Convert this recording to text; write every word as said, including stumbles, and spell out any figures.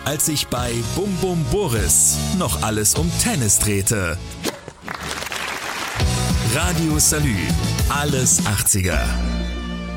als sich bei Bum Bum Boris noch alles um Tennis drehte. Radio Salü, alles achtziger.